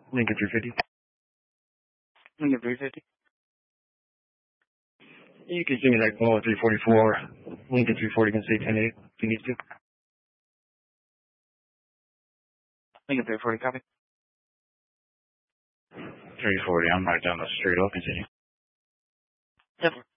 Lincoln 350. Lincoln 350. You can send me that call at 344. Lincoln 340 can say 10-8 if you need to. Lincoln 340, copy. 340, I'm right down the street. I'll continue. Definitely.